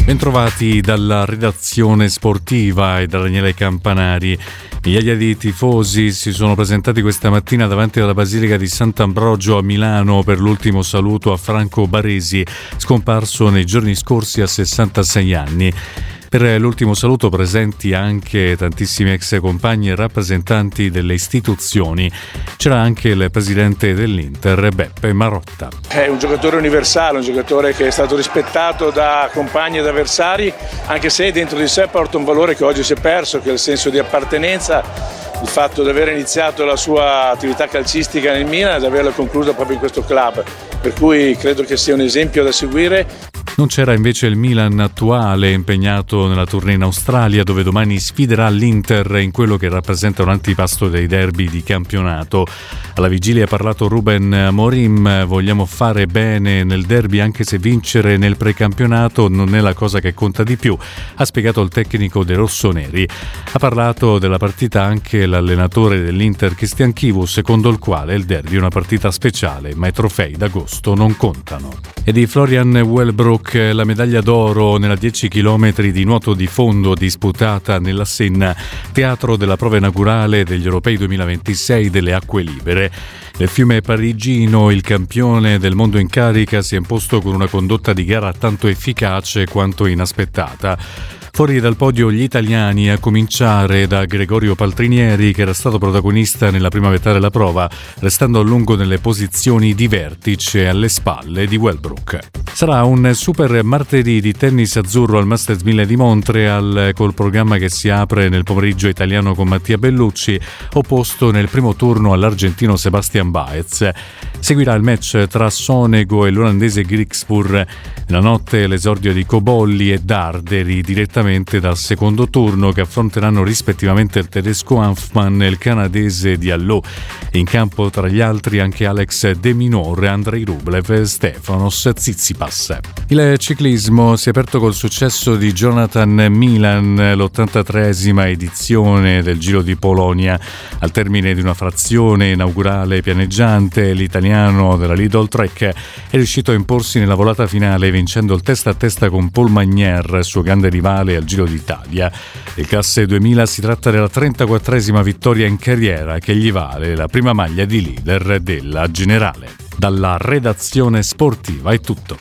Bentrovati dalla redazione sportiva e da Daniele Campanari. Migliaia di tifosi si sono presentati questa mattina davanti alla Basilica di Sant'Ambrogio a Milano per l'ultimo saluto a Franco Baresi, scomparso nei giorni scorsi a 66 anni. Per l'ultimo saluto presenti anche tantissimi ex compagni e rappresentanti delle istituzioni. C'era anche il presidente dell'Inter, Beppe Marotta. È un giocatore universale, un giocatore che è stato rispettato da compagni ed avversari, anche se dentro di sé porta un valore che oggi si è perso, che è il senso di appartenenza, il fatto di aver iniziato la sua attività calcistica nel Milan e di averla conclusa proprio in questo club, per cui credo che sia un esempio da seguire. Non c'era invece il Milan attuale, impegnato nella tournée in Australia, dove domani sfiderà l'Inter in quello che rappresenta un antipasto dei derby di campionato. Alla vigilia ha parlato Ruben Amorim: vogliamo fare bene nel derby anche se vincere nel precampionato non è la cosa che conta di più, ha spiegato il tecnico dei rossoneri. Ha parlato della partita anche l'allenatore dell'Inter Christian Chivu, secondo il quale il derby è una partita speciale, ma i trofei d'agosto non contano. E di Florian Wellbrook la medaglia d'oro nella 10 km di nuoto di fondo disputata nella Senna, teatro della prova inaugurale degli Europei 2026 delle acque libere. Nel fiume parigino il campione del mondo in carica si è imposto con una condotta di gara tanto efficace quanto inaspettata. Fuori dal podio gli italiani, a cominciare da Gregorio Paltrinieri, che era stato protagonista nella prima metà della prova, restando a lungo nelle posizioni di vertice alle spalle di Wellbrook. Sarà un super martedì di tennis azzurro al Masters 1000 di Montreal, col programma che si apre nel pomeriggio italiano con Mattia Bellucci, opposto nel primo turno all'argentino Sebastian Baez. Seguirà il match tra Sonego e l'olandese Griekspoor. Nella notte l'esordio di Cobolli e Darderi direttamente dal secondo turno, che affronteranno rispettivamente il tedesco Hanfmann e il canadese Diallo. In campo tra gli altri anche Alex De Minaur, Andrei Rublev e Stefanos Tsitsipas. Il ciclismo si è aperto col successo di Jonathan Milan, l'83esima edizione del Giro di Polonia. Al termine di una frazione inaugurale pianeggiante, l'italiano della Lidl Trek è riuscito a imporsi nella volata finale, vincendo il testa a testa con Paul Magnier, suo grande rivale al Giro d'Italia. Il Classe 2000 si tratta della 34esima vittoria in carriera, che gli vale la prima maglia di leader della generale. Dalla redazione sportiva è tutto.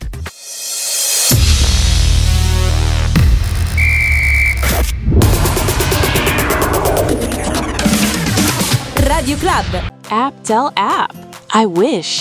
Radio Club. App tell app. I wish.